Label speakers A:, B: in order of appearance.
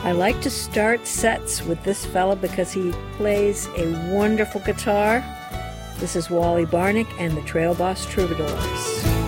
A: I like to start sets with this fella because he plays a wonderful guitar. This is Wally Barnick and the Trail Boss Troubadours.